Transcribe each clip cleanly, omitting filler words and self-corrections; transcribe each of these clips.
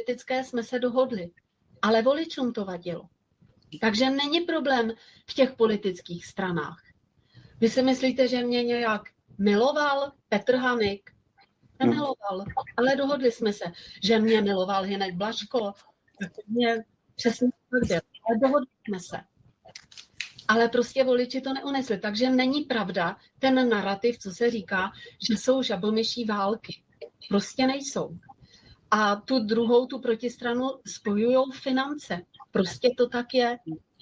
politické jsme se dohodli, ale voličům to vadilo. Takže není problém v těch politických stranách. Vy si myslíte, že mě nějak miloval Petr Hanik? Nemiloval, ale dohodli jsme se, že mě miloval Hynek Blažko. Mě přesně tak byl, ale dohodli jsme se. Ale prostě voliči to neunesli, takže není pravda ten narrativ, co se říká, že jsou žabomyší války. Prostě nejsou. A tu druhou, tu protistranu spojujou finance. Prostě to tak je.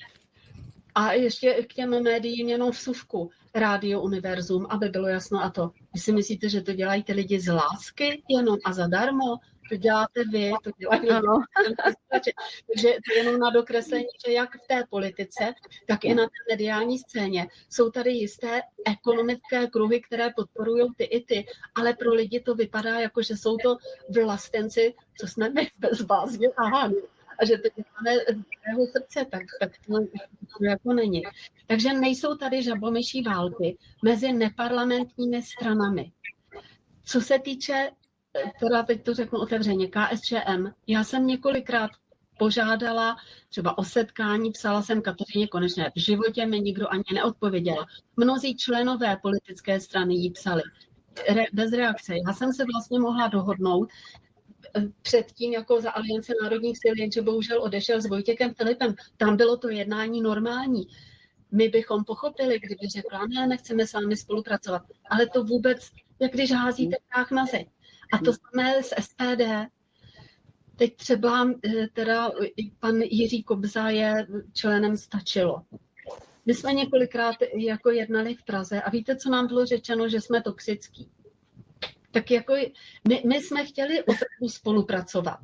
A ještě k těm médiím jenom vsuvku. Rádio Univerzum, aby bylo jasno a to. Vy si myslíte, že to dělají ty lidi z lásky jenom a zadarmo? To děláte vy, to dělají ano. Takže to jenom na dokreslení, že jak v té politice, tak i na té mediální scéně jsou tady jisté ekonomické kruhy, které podporují ty i ty, ale pro lidi to vypadá jako, že jsou to vlastenci, co jsme my bezvázně a že to děláme svého srdce, tak to jako není. Takže nejsou tady žabomyší války mezi neparlamentními stranami. Co se týče, teda teď to řeknu otevřeně, KSČM, já jsem několikrát požádala třeba o setkání, psala jsem Kateřině Konečné, v životě mi nikdo ani neodpověděl. Mnozí členové politické strany jí psali bez reakce. Já jsem se vlastně mohla dohodnout předtím jako za Aliance národních sil, jenže bohužel odešel s Vojtěchem Filipem. Tam bylo to jednání normální. My bychom pochopili, kdyby řekla, ne, nechceme s vámi spolupracovat. Ale to vůbec, jak když házíte prach na zeď. A to samé s SPD. Teď třeba teda pan Jiří Kobza je členem Stačilo. My jsme několikrát jako jednali v Praze a víte, co nám bylo řečeno, že jsme toxický. Tak jako my jsme chtěli opravdu spolupracovat.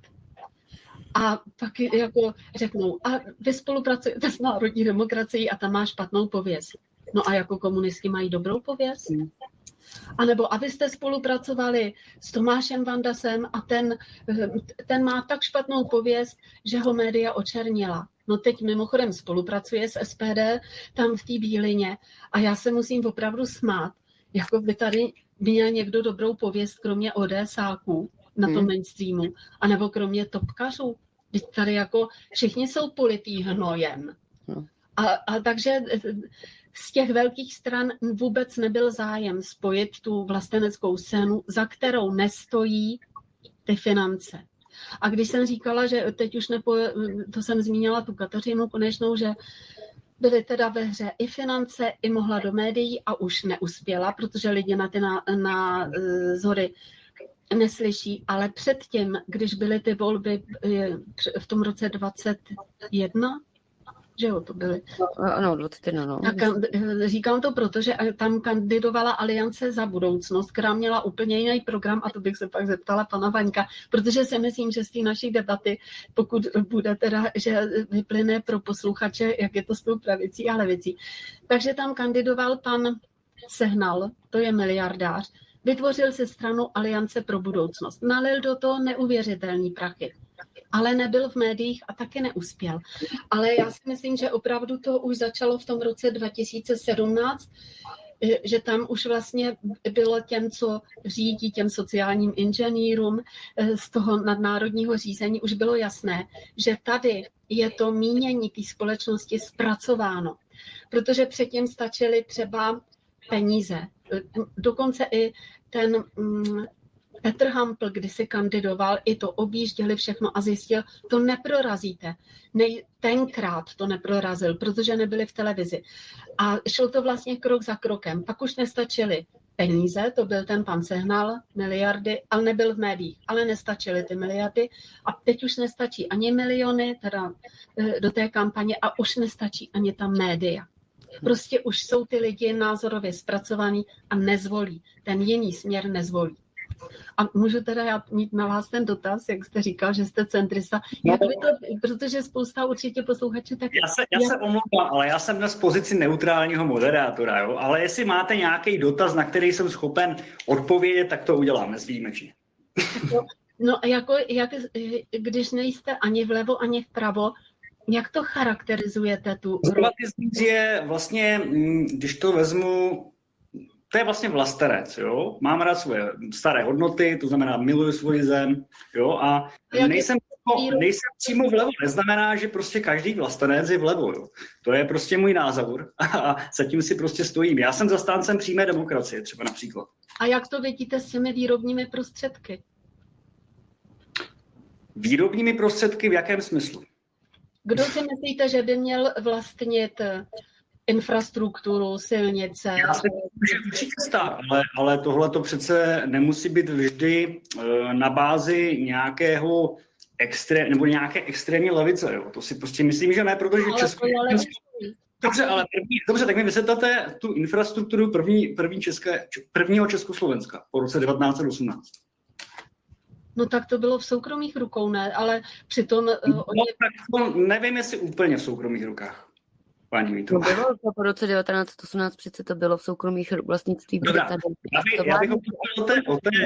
A pak jako řeknou, a vy spolupracujete s národní demokracií a tam má špatnou pověst. No a jako komunisti mají dobrou pověst? A nebo a vy jste spolupracovali s Tomášem Vandasem a ten má tak špatnou pověst, že ho média očernila. No teď mimochodem spolupracuje s SPD tam v té Bílině a já se musím opravdu smát, jako by tady měl někdo dobrou pověst, kromě ODSáků na tom mainstreamu, anebo kromě topkařů. Teď tady jako všichni jsou politií hnojem. A takže z těch velkých stran vůbec nebyl zájem spojit tu vlasteneckou scénu, za kterou nestojí ty finance. A když jsem říkala, že teď už to jsem zmínila tu Kateřinu Konečnou, že byly teda ve hře i finance, i mohla do médií a už neuspěla, protože lidi na ty názory neslyší, ale předtím, když byly ty volby v tom roce 21, že jo, to byly. Ano, 21, no. Tak říkám to proto, že tam kandidovala Aliance za budoucnost, která měla úplně jiný program a to bych se pak zeptala pana Vaňka, protože si myslím, že z té naší debaty, pokud bude teda, že vyplyne pro posluchače, jak je to s tou pravicí a levicí. Takže tam kandidoval pan Sehnal, to je miliardář, vytvořil si stranu Aliance pro budoucnost. Nalil do toho neuvěřitelný prachy. Ale nebyl v médiích a taky neuspěl. Ale já si myslím, že opravdu to už začalo v tom roce 2017, že tam už vlastně bylo těm, co řídí těm sociálním inženýrům z toho nadnárodního řízení, už bylo jasné, že tady je to mínění té společnosti zpracováno. Protože předtím stačily třeba peníze. Dokonce i ten Petr Hampl, když si kandidoval, i to objížděli všechno a zjistil, to neprorazíte. Tenkrát to neprorazil, protože nebyli v televizi. A šlo to vlastně krok za krokem. Pak už nestačily peníze, to byl ten pan Sehnal, miliardy, ale nebyl v médiích, ale nestačily ty miliardy. A teď už nestačí ani miliony teda do té kampaně a už nestačí ani ta média. Prostě už jsou ty lidi názorově zpracovaní a nezvolí. Ten jiný směr nezvolí. A můžu teda já mít na vás ten dotaz, jak jste říkal, že jste centrista, protože spousta určitě posluchačů tak... Já se omlouvám, ale já jsem dnes v pozici neutrálního moderátora, jo? Ale jestli máte nějaký dotaz, na který jsem schopen odpovědět, tak to uděláme výjimečně. No jako, když nejste ani vlevo, ani vpravo, jak to charakterizujete tu... Konzervatismus je vlastně, když to vezmu, to je vlastně vlastenec, jo. Mám rád svoje staré hodnoty, to znamená miluji svoji zem, jo, a nejsem nejsem přímo vlevo, neznamená, že prostě každý vlastenec je vlevo. Jo. To je prostě můj názor a zatím si prostě stojím. Já jsem zastáncem přímé demokracie, třeba například. A jak to vidíte s těmi výrobními prostředky? Výrobními prostředky v jakém smyslu? Kdo si myslíte, že by měl vlastnit infrastrukturu, silnice? Já si myslím, že určitě stát, ale tohle to přece nemusí být vždy na bázi nějakého nebo nějaké extrémní levice. Jo. To si prostě myslím, že ne, protože Česko... Dobře, tak mi vysvětlete tu infrastrukturu prvního Československa po roce 1918. No tak to bylo v soukromých rukou, ne? Ale přitom... tak nevím, jestli úplně v soukromých rukách, paní Vítová. To bylo to po roce 1918, přece to bylo v soukromých vlastnictví. Dobrá, já bych o té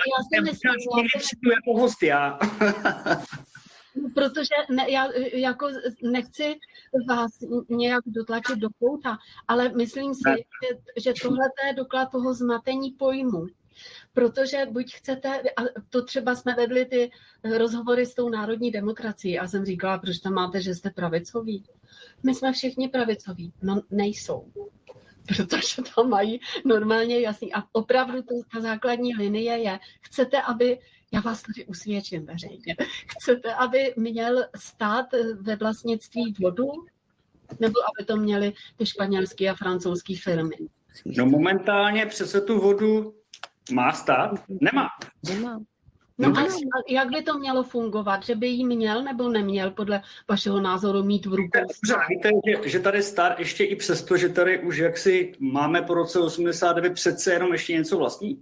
jako host já. Protože já jako nechci vás nějak dotlačit do kouta, ale myslím si, že tohle je doklad toho zmatení pojmu. Protože buď chcete, a to třeba jsme vedli ty rozhovory s tou národní demokracií a jsem říkala, proč tam máte, že jste pravicoví. My jsme všichni pravicoví. No nejsou. Protože tam mají normálně jasný. A opravdu ta základní linie je, chcete, aby, já vás tady usvědčím veřejně, chcete, aby měl stát ve vlastnictví vodu, nebo aby to měly ty španělské a francouzské firmy? No momentálně přece tu vodu má stát? Nemá. No ale jak by to mělo fungovat? Že by jí měl nebo neměl podle vašeho názoru mít v rukou? Víte, že tady stát ještě i přesto, že tady už jaksi máme po roce 89 přece jenom ještě něco vlastní.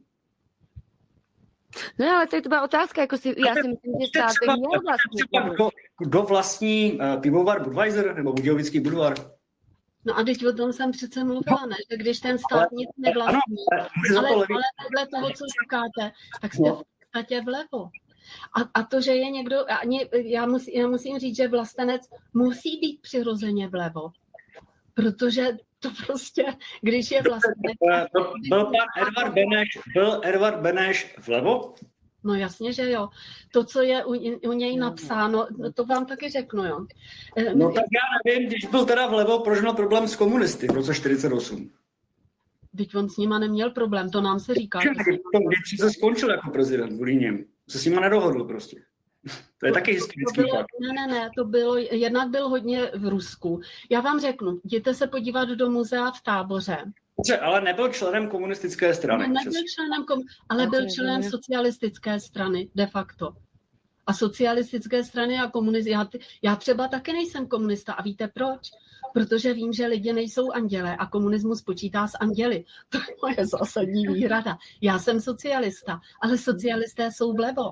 No ale to je byla otázka, jako já si myslím, že stát by měl vlastnit. Kdo vlastní pivovar Budweiser nebo Budějovický Budvar? No a teď o tom jsem přece mluvila, ne? Že když ten stát nic nevlastní, ale podle toho, co říkáte, tak jste v podstatě vlevo. A to, že je někdo, já musím říct, že vlastenec musí být přirozeně vlevo, protože to prostě, když je vlastenec... Byl pan Edvard Beneš vlevo? No jasně, že jo. To, co je u něj napsáno, to vám taky řeknu, jo. No tak já nevím, když byl teda vlevo, proč měl problém s komunisty v roce 48? Teď on s nima neměl problém, to nám se říká. Když se skončil jako prezident v Líně, se s nima nedohodl prostě. To je taky historický fakt. Ne, to bylo, jednak byl hodně v Rusku. Já vám řeknu, jděte se podívat do muzea v Táboře. Ale nebyl členem komunistické strany. Nebyl členem, ale byl členem socialistické strany, de facto. A socialistické strany a komunisty, já třeba taky nejsem komunista a víte proč? Protože vím, že lidi nejsou andělé a komunismus počítá s anděli. To je moje zásadní výhrada. Já jsem socialista, ale socialisté jsou vlevo.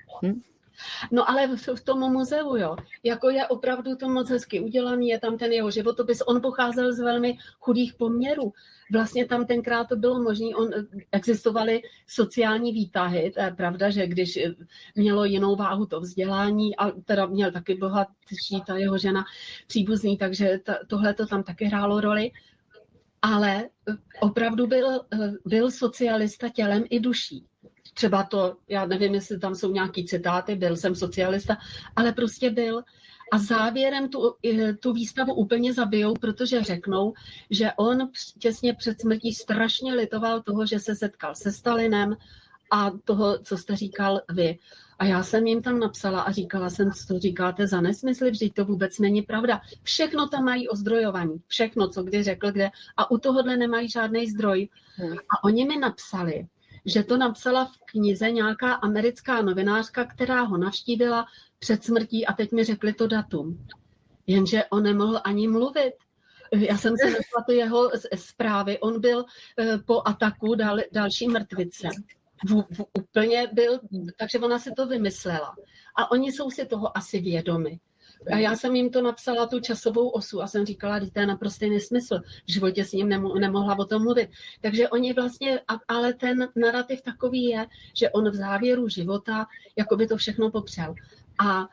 No ale v tom muzeu, jo, jako je opravdu to moc hezky udělaný, je tam ten jeho životopis, on pocházel z velmi chudých poměrů. Vlastně tam tenkrát to bylo možné, existovaly sociální výtahy, to je pravda, že když mělo jinou váhu to vzdělání, a teda měl taky bohatší ta jeho žena příbuzný, takže tohle to tam taky hrálo roli, ale opravdu byl socialista tělem i duší. Třeba to, já nevím, jestli tam jsou nějaký citáty, byl jsem socialista, ale prostě byl. A závěrem tu výstavu úplně zabijou, protože řeknou, že on těsně před smrtí strašně litoval toho, že se setkal se Stalinem a toho, co jste říkal vy. A já jsem jim tam napsala a říkala jsem, co říkáte za nesmysly, vždyť to vůbec není pravda. Všechno tam mají ozdrojovaný, všechno, co kdy řekl, kde. A u tohohle nemají žádný zdroj. A oni mi napsali, že to napsala v knize nějaká americká novinářka, která ho navštívila před smrtí a teď mi řekli to datum. Jenže on nemohl ani mluvit. Já jsem si našla ty jeho zprávy. On byl po ataku další mrtvice. Úplně byl, takže ona si to vymyslela. A oni jsou si toho asi vědomi. A já jsem jim to napsala, tu časovou osu, a jsem říkala, že to je naprostý nesmysl. V životě s ním nemohla o tom mluvit. Takže oni vlastně, ale ten narrativ takový je, že on v závěru života jako by to všechno popřel. A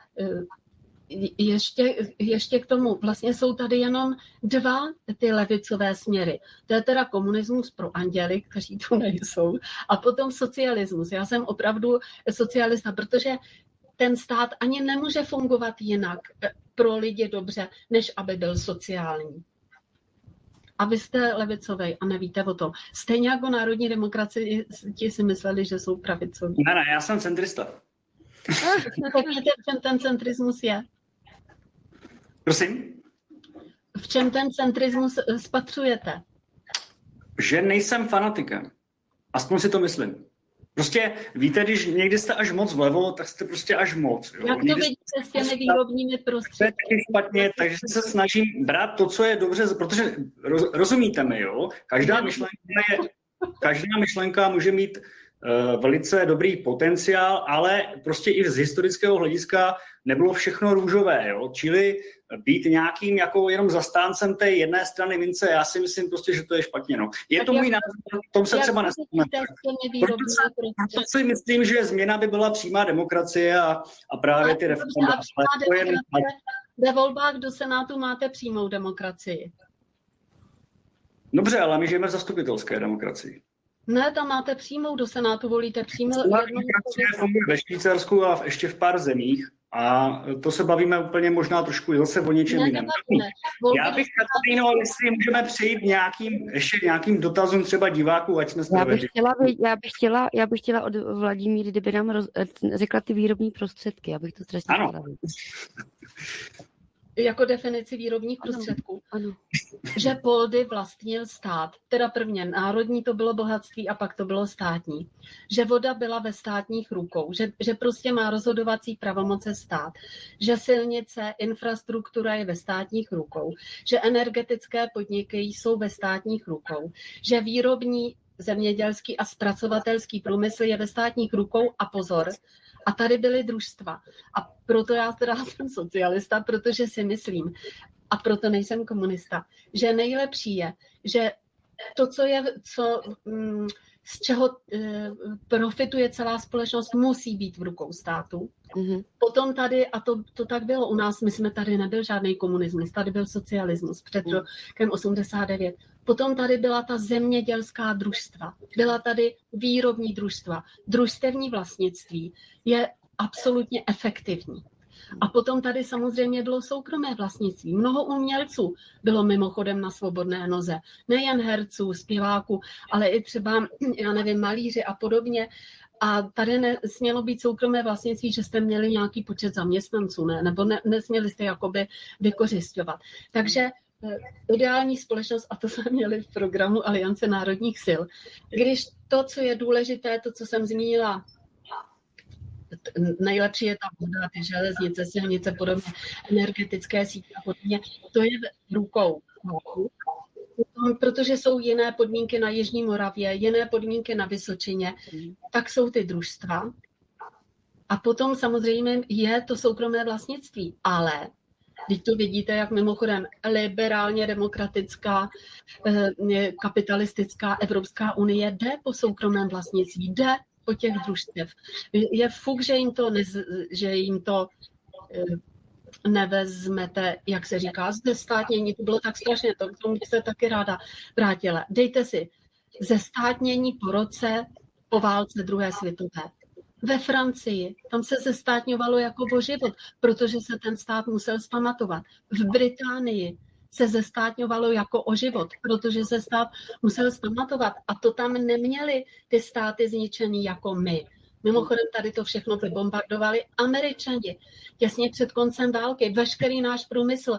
ještě k tomu, vlastně jsou tady jenom dva ty levicové směry. To je teda komunismus pro anděly, kteří tu nejsou, a potom socialismus. Já jsem opravdu socialista, protože ten stát ani nemůže fungovat jinak pro lidi dobře, než aby byl sociální. A vy jste levicovej a nevíte o tom. Stejně jako národní demokracii ti si mysleli, že jsou pravicoví. Ne, já jsem centrista. Řekněte, v čem ten centrismus je? Prosím? V čem ten centrismus spatřujete? Že nejsem fanatikem. Aspoň si to myslím. Prostě víte, když někdy jste až moc vlevo, tak jste prostě až moc. Jo? Jak to vidíte s těmi výrobními To je prostředky? taky špatně, takže se snažím brát to, co je dobře, protože rozumíte mi, jo? Každá myšlenka může mít velice dobrý potenciál, ale prostě i z historického hlediska nebylo všechno růžové, jo? Čili být nějakým jako jenom zastáncem té jedné strany mince, já si myslím prostě, že to je špatně. No. Je Tak to můj názor, v tom se Jak třeba to nestavíme. vidíte s těmi výrobními Proto prostředky? si myslím, že změna by byla přímá demokracie a právě ty Dobře, reformy. a přímá demokracie ve volbách do Senátu máte přímou demokracii. Dobře, ale my žijeme v zastupitelské demokracii. Ne, tam máte přímou, do Senátu volíte přímou Přímá jednou demokracie funguje ve Švýcarsku a ještě v pár zemích. A to se bavíme úplně možná trošku zase o něčem jiném. Já bych, Katarino, jestli můžeme přejít ještě nějakým dotazům třeba diváků, ať jsme Já bych chtěla od Vladimíry, kdyby nám řekla ty výrobní prostředky, abych to strašně Ano. chtěla vědět. Jako definici výrobních prostředků. Ano. Že poldy vlastnil stát, teda prvně národní to bylo bohatství a pak to bylo státní. Že voda byla ve státních rukou, že prostě má rozhodovací pravomoce stát, že silnice, infrastruktura je ve státních rukou, že energetické podniky jsou ve státních rukou, že výrobní, zemědělský a zpracovatelský průmysl je ve státních rukou a pozor, a tady byly družstva. A proto já teda jsem socialista, protože si myslím, a proto nejsem komunista, že nejlepší je, že to, z čeho profituje celá společnost, musí být v rukou státu. Mhm. Potom tady, a to tak bylo u nás, my jsme tady nebyl žádný komunismus, tady byl socialismus před rokem 89. Potom tady byla ta zemědělská družstva, byla tady výrobní družstva. Družstevní vlastnictví je absolutně efektivní. A potom tady samozřejmě bylo soukromé vlastnictví. Mnoho umělců bylo mimochodem na svobodné noze. Nejen herců, zpěváků, ale i třeba, já nevím, malíři a podobně. A tady nesmělo být soukromé vlastnictví, že jste měli nějaký počet zaměstnanců, ne? Nebo nesměli jste jakoby vykořisťovat. Takže ideální společnost, a to jsme měli v programu Aliance národních sil, když to, co je důležité, to, co jsem zmínila, nejlepší je ta voda, ty železnice, silnice, podobně, energetické sítě a podobně, to je v rukou. Protože jsou jiné podmínky na Jižní Moravě, jiné podmínky na Vysočině, tak jsou ty družstva. A potom samozřejmě je to soukromé vlastnictví, ale teď tu vidíte, jak mimochodem liberálně demokratická, kapitalistická Evropská unie jde po soukromém vlastnictví, jde po těch družstev. Je fuk, že jim to nevezmete, jak se říká, zestátnění, to bylo tak strašně, to k tomu bych se taky ráda vrátila. Dejte si zestátnění po roce po válce druhé světové. Ve Francii, tam se zestátňovalo jako o život, protože se ten stát musel zpamatovat. V Británii se zestátňovalo jako o život, protože se stát musel zpamatovat. A to tam neměli ty státy zničený jako my. Mimochodem tady to všechno vybombardovali Američani. Těsně před koncem války veškerý náš průmysl,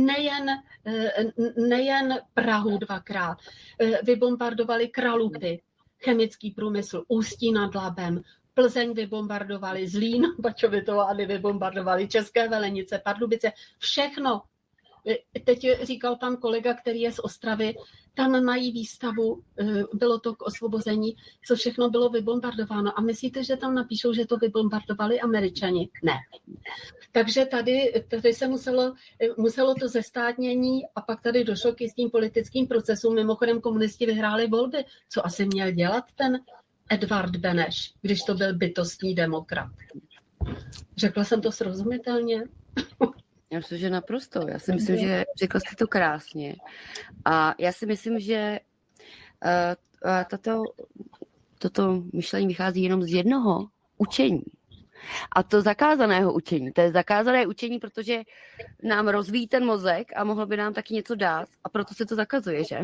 nejen Prahu dvakrát, vybombardovali Kralupy, chemický průmysl, Ústí nad Labem, Plzeň vybombardovali, Zlín, Bačovitovany vybombardovali, České Velenice, Pardubice, všechno. Teď říkal pan kolega, který je z Ostravy, tam mají výstavu, bylo to k osvobození, co všechno bylo vybombardováno. A myslíte, že tam napíšou, že to vybombardovali Američani? Ne. Takže tady se muselo to zestátnění a pak tady došlo k jistým politickým procesům. Mimochodem komunisti vyhráli volby. Co asi měl dělat ten Edvard Beneš, když to byl bytostný demokrat? Řekla jsem to srozumitelně? Já myslím, že naprosto. Já si myslím, že řekla jste to krásně. A já si myslím, že toto myšlení vychází jenom z jednoho učení. A to zakázaného učení, to je zakázané učení, protože nám rozvíjí ten mozek a mohlo by nám taky něco dát a proto se to zakazuje, že?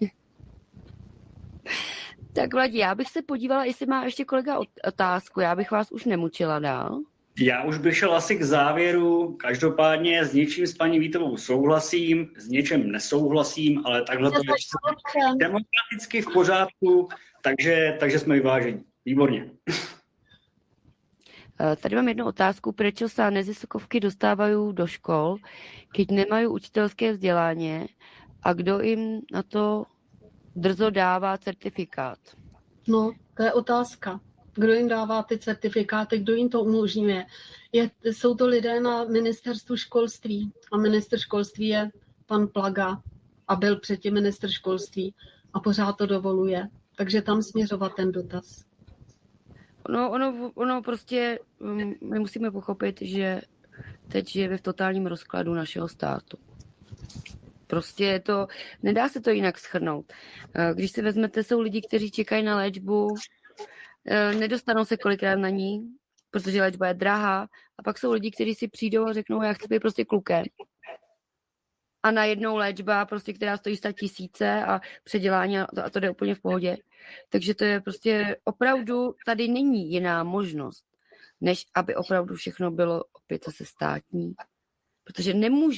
Tak Vladi, já bych se podívala, jestli má ještě kolega otázku, já bych vás už nemučila dál. Já už bych šel asi k závěru. Každopádně s něčím s paní Vítovou souhlasím, s něčem nesouhlasím, ale takhle to je demokraticky v pořádku, takže jsme vyváženi. Výborně. Tady mám jednu otázku, proč sa neziskovky dostávají do škol, keď nemají učitelské vzdělání a kdo jim na to drzo dává certifikát? No, to je otázka. Kdo jim dává ty certifikáty, kdo jim to umožňuje? Jsou to lidé na ministerstvu školství a ministr školství je pan Plaga a byl předtím ministr školství a pořád to dovoluje. Takže tam směřovat ten dotaz. Ono prostě, my musíme pochopit, že teď žijeme v totálním rozkladu našeho státu. Prostě to, nedá se to jinak shrnout. Když si vezmete, jsou lidi, kteří čekají na léčbu, nedostanou se kolikrát na ní, protože léčba je drahá, a pak jsou lidi, kteří si přijdou a řeknou, já chci být prostě klukem. A najednou léčba, prostě, která stojí 100 000 a předělání a to jde úplně v pohodě. Takže to je prostě opravdu, tady není jiná možnost, než aby opravdu všechno bylo opět zase státní. Protože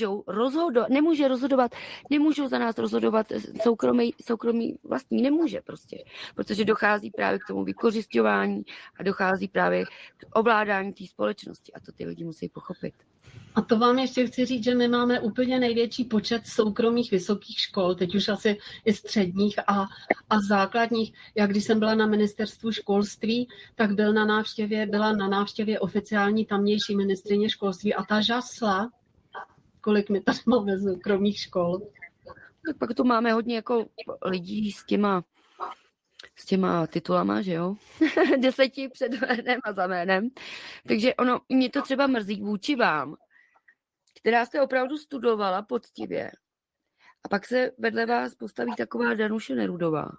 nemůžou za nás rozhodovat soukromí vlastní, nemůže prostě. Protože dochází právě k tomu vykořisťování a dochází právě k ovládání té společnosti a to ty lidi musí pochopit. A to vám ještě chci říct, že my máme úplně největší počet soukromých vysokých škol, teď už asi i středních a základních. Já když jsem byla na ministerstvu školství, tak byla na návštěvě oficiální tamnější ministryně školství a ta žasla, kolik my tady máme soukromých škol. Tak pak tu máme hodně jako lidí s těma titulama, že jo? 10 před jménem a za jménem. Takže mě to třeba mrzí vůči vám, která jste opravdu studovala poctivě. A pak se vedle vás postaví taková Danuše Nerudová.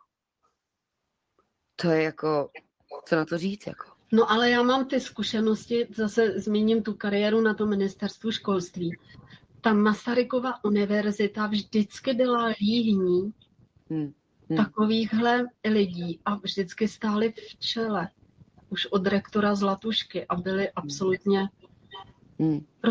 To je jako, co na to říct, jako. No ale já mám ty zkušenosti, zase zmíním tu kariéru na tom ministerstvu školství. Ta Masarykova univerzita vždycky byla líhní takovýchhle lidí a vždycky stáli v čele. Už od rektora Zlatušky a byli absolutně pro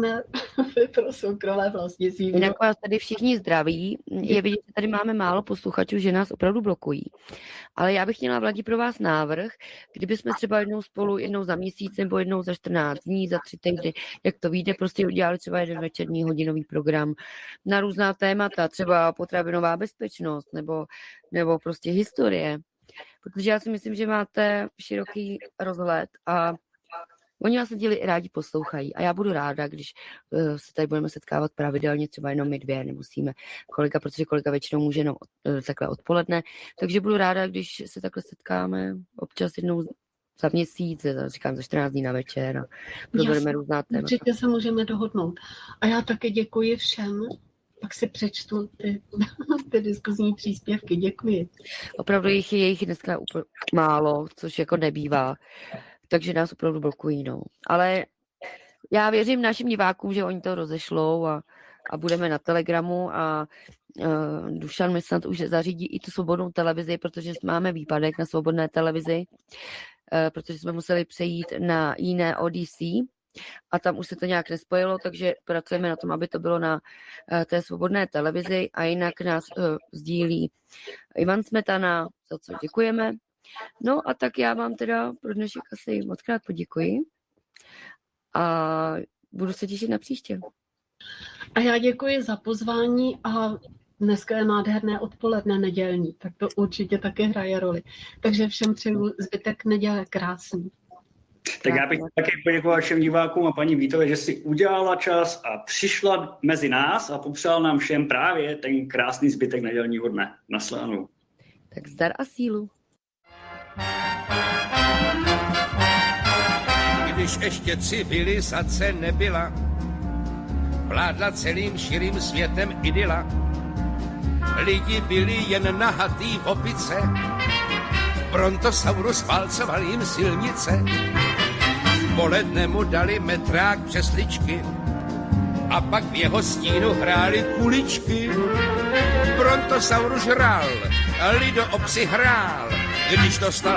soukromé vlastnictví. Jinak vás tady všichni zdraví. Je vidět, že tady máme málo posluchačů, že nás opravdu blokují. Ale já bych měla, Vladi, pro vás návrh, kdyby jsme třeba jednou za měsíc nebo jednou za 14 dní, za 3 týdny, jak to vyjde, prostě udělali třeba jeden večerní hodinový program na různá témata, třeba potravinová bezpečnost nebo prostě historie. Protože já si myslím, že máte široký rozhled a oni vás rádi poslouchají a já budu ráda, když se tady budeme setkávat pravidelně, třeba jenom my dvě, nemusíme protože kolega většinou může jenom takhle odpoledne, takže budu ráda, když se takhle setkáme občas jednou za měsíc, říkám za 14 dní na večer a probereme různá témata. Určitě se můžeme dohodnout. A já také děkuji všem, pak si přečtu ty diskuzní příspěvky. Děkuji. Opravdu je jich dneska úplně málo, což jako nebývá. Takže nás opravdu blokují, no. Ale já věřím našim divákům, že oni to rozešlou a budeme na Telegramu a Dušan mi snad už zařídí i tu svobodnou televizi, protože máme výpadek na svobodné televizi, protože jsme museli přejít na jiné Odyssey a tam už se to nějak nespojilo, takže pracujeme na tom, aby to bylo na té svobodné televizi a jinak nás sdílí Ivan Smetana, za co děkujeme. No a tak já vám teda pro dnešek asi mockrát poděkuji a budu se těšit na příště. A já děkuji za pozvání a dneska je nádherné odpoledne nedělní, tak to určitě také hraje roli. Takže všem přeju zbytek neděle krásný. Tak já bych také poděkoval všem divákům a paní Vítové, že si udělala čas a přišla mezi nás a popřál nám všem právě ten krásný zbytek nedělního dne. Nasledanou. Tak zdar a sílu. Když ještě civilizace nebyla, vládla celým širým světem idyla. Lidi byli jen nahatý v opice, Brontosaurus válcoval jim silnice. Poledne mu dali metrák přesličky a pak v jeho stínu hráli kuličky. Brontosaurus žral, Lido obsi hrál, když dostal